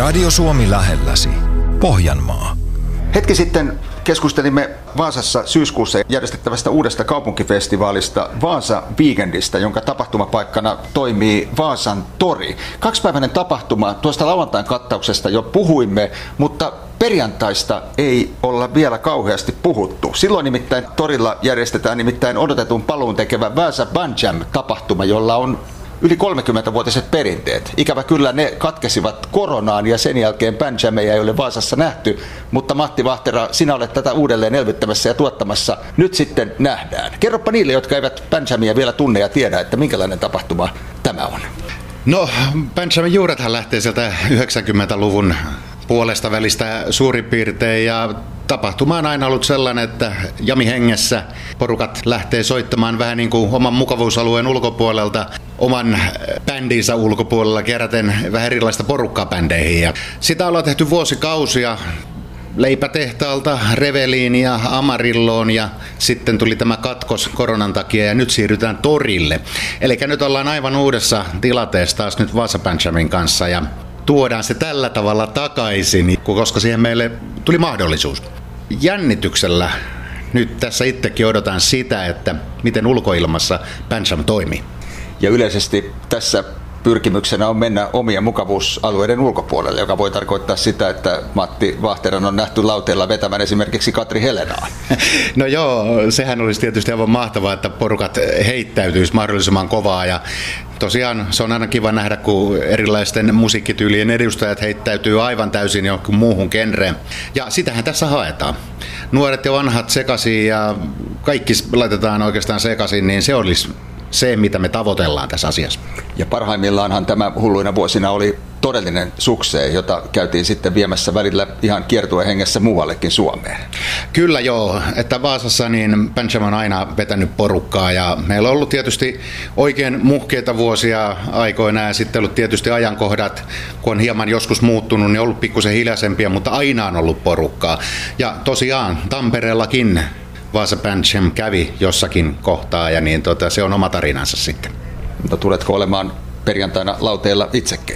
Radio Suomi lähelläsi. Pohjanmaa. Hetki sitten keskustelimme Vaasassa syyskuussa järjestettävästä uudesta kaupunkifestivaalista Vaasa Weekendistä, jonka tapahtumapaikkana toimii Vaasan tori. Kaksipäiväinen tapahtuma, tuosta lauantain kattauksesta jo puhuimme, mutta perjantaista ei olla vielä kauheasti puhuttu. Silloin nimittäin torilla järjestetään nimittäin odotetun paluun tekevä Vaasa Bandjam-tapahtuma, jolla on yli 30-vuotiset perinteet. Ikävä kyllä ne katkesivat koronaan ja sen jälkeen bandjameja ei ole Vaasassa nähty, mutta Matti Vahtera, sinä olet tätä uudelleen elvyttämässä ja tuottamassa. Nyt sitten nähdään. Kerropa niille, jotka eivät bandjamia vielä tunne ja tiedä, että minkälainen tapahtuma tämä on. No, bandjamin juurethan lähtee sieltä 90-luvun puolesta välistä suurin piirtein ja tapahtuma on aina ollut sellainen, että jamihengessä porukat lähtee soittamaan vähän niin kuin oman mukavuusalueen ulkopuolelta, oman bändinsä ulkopuolella keräten vähän erilaista porukkaa bändeihin. Ja sitä ollaan tehty vuosikausia Leipätehtaalta Reveliin ja Amarilloon ja sitten tuli tämä katkos koronan takia ja nyt siirrytään torille. Eli nyt ollaan aivan uudessa tilanteessa taas nyt Vaasa Bandjamin kanssa ja tuodaan se tällä tavalla takaisin, koska siihen meille tuli mahdollisuus. Jännityksellä nyt tässä itsekin odotan sitä, että miten ulkoilmassa Bandjam toimii. Ja yleisesti tässä pyrkimyksenä on mennä omien mukavuusalueiden ulkopuolelle, joka voi tarkoittaa sitä, että Matti Vahteran on nähty lauteella vetämään esimerkiksi Katri Helenaa. No joo, sehän olisi tietysti aivan mahtavaa, että porukat heittäytyisi mahdollisimman kovaa ja tosiaan se on aina kiva nähdä, kun erilaisten musiikkityylien edustajat heittäytyy aivan täysin johonkin muuhun genreen. Ja sitähän tässä haetaan. Nuoret ja vanhat sekaisin ja kaikki laitetaan oikeastaan sekaisin, niin se olisi se, mitä me tavoitellaan tässä asiassa. Ja parhaimmillaanhan tämä hulluina vuosina oli todellinen sukseen, jota käytiin sitten viemässä välillä ihan kiertueen hengessä muuallekin Suomeen. Kyllä joo, että Vaasassa niin Bandjam on aina vetänyt porukkaa ja meillä on ollut tietysti oikein muhkeita vuosia aikoina ja sitten ollut tietysti ajankohdat, kun on hieman joskus muuttunut, niin on ollut pikkusen hiljaisempia, mutta aina on ollut porukkaa. Ja tosiaan Tampereellakin Vaasa Bandjam kävi jossakin kohtaa ja niin se on oma tarinansa sitten. Mutta tuletko olemaan perjantaina lauteella itsekin?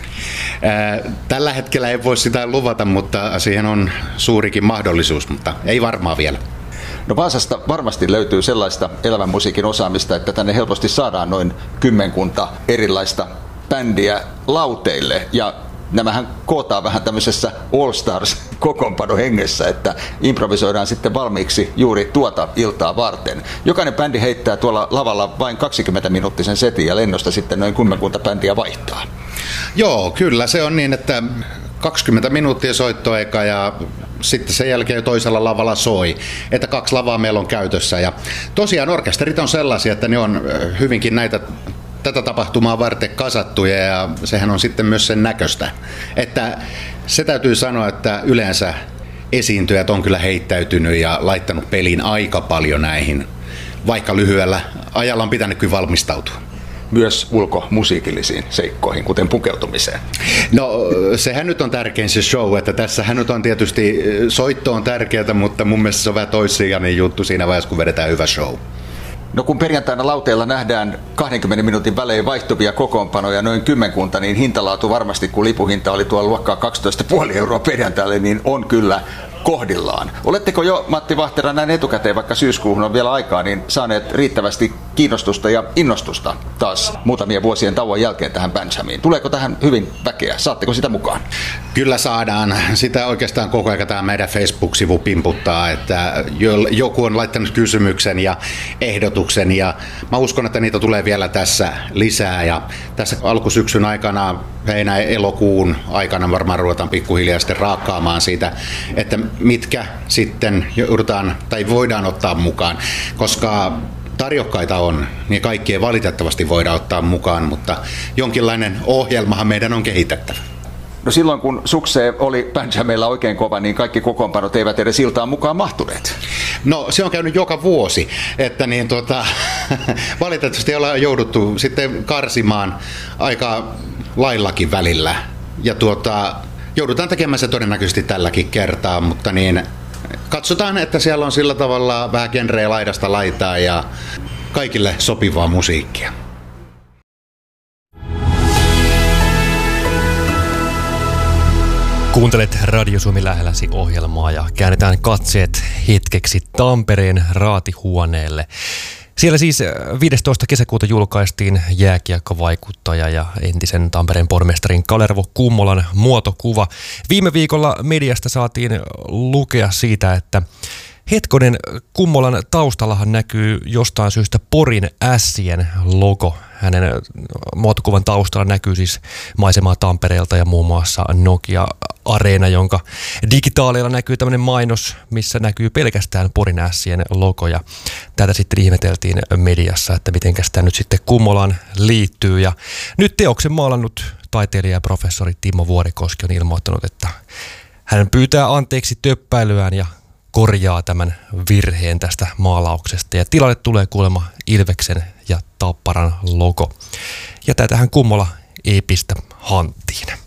Tällä hetkellä ei voi sitä luvata, mutta siihen on suurikin mahdollisuus, mutta ei varmaan vielä. No Vaasasta varmasti löytyy sellaista elävän musiikin osaamista, että tänne helposti saadaan noin 10 erilaista bändiä lauteille ja nämähän kootaan vähän tämmöisessä All Stars-kokoonpano hengessä, että improvisoidaan sitten valmiiksi juuri tuota iltaa varten. Jokainen bändi heittää tuolla lavalla vain 20-minuuttisen setin ja lennosta sitten noin 10 bändiä vaihtaa. Joo, kyllä se on niin, että 20 minuuttia soittoaika ja sitten sen jälkeen toisella lavalla soi, että 2 lavaa meillä on käytössä. Ja tosiaan orkesterit on sellaisia, että ne on hyvinkin tätä tapahtumaa varten kasattuja ja sehän on sitten myös sen näköistä. Että se täytyy sanoa, että yleensä esiintyjät on kyllä heittäytynyt ja laittanut peliin aika paljon näihin, vaikka lyhyellä ajalla on pitänyt kyllä valmistautua. Myös ulkomusiikillisiin seikkoihin, kuten pukeutumiseen. No sehän nyt on tärkein se show, että tässähän nyt on tietysti soitto on tärkeää, mutta mun mielestä se on vähän toissijainen juttu siinä vaiheessa, kun vedetään hyvä show. No kun perjantaina lauteella nähdään 20 minuutin välein vaihtuvia kokoonpanoja noin 10, niin hintalaatu varmasti, kun lipuhinta oli tuolla luokkaa 12,5 euroa perjantaille, niin on kyllä kohdillaan. Oletteko jo, Matti Vahtera, näin etukäteen, vaikka syyskuuhun on vielä aikaa, niin saaneet riittävästi kiinnostusta ja innostusta taas muutamien vuosien tauon jälkeen tähän Bandjamiin? Tuleeko tähän hyvin väkeä? Saatteko sitä mukaan? Kyllä saadaan. Sitä oikeastaan koko ajan tämä meidän Facebook-sivu pimputtaa, että joku on laittanut kysymyksen ja ehdotuksen ja mä uskon, että niitä tulee vielä tässä lisää ja tässä alkusyksyn aikana, heinä-elokuun aikana varmaan ruvetaan pikkuhiljaa sitten raakkaamaan siitä, että mitkä sitten joudutaan tai voidaan ottaa mukaan, koska tarjokkaita on, niin kaikkia valitettavasti voidaan ottaa mukaan, mutta jonkinlainen ohjelmahan meidän on kehitettävä. No silloin kun suksee oli Bandjamilla oikein kova, niin kaikki kokoonpanot eivät edes iltaan mukaan mahtuneet. No se on käynyt joka vuosi, että niin valitettavasti ollaan jouduttu sitten karsimaan aika laillakin välillä ja joudutaan tekemään se todennäköisesti tälläkin kertaa, mutta niin katsotaan, että siellä on sillä tavalla vähän genreä laidasta laitaa ja kaikille sopivaa musiikkia. Kuuntelet Radio Suomi lähelläsi -ohjelmaa ja käännetään katseet hetkeksi Tampereen raatihuoneelle. Siellä siis 15. kesäkuuta julkaistiin jääkiekkovaikuttaja ja entisen Tampereen pormestarin Kalervo Kummolan muotokuva. Viime viikolla mediasta saatiin lukea siitä, että hetkonen, Kummolan taustallahan näkyy jostain syystä Porin Ässien logo. Hänen muotokuvan taustalla näkyy siis maisemaa Tampereelta ja muun muassa Nokia-areena, jonka digitaaleilla näkyy tämmöinen mainos, missä näkyy pelkästään Porin Ässien logo. Ja tätä sitten ihmeteltiin mediassa, että mitenkäs tämä nyt sitten Kummolaan liittyy. Ja nyt teoksen maalannut taiteilija ja professori Timo Vuorikoski on ilmoittanut, että hän pyytää anteeksi töppäilyään ja korjaa tämän virheen tästä maalauksesta. Ja tilalle tulee kuulemma Ilveksen ja Tapparan logo. Ja tätähän Kummola ei pistä hanttiin.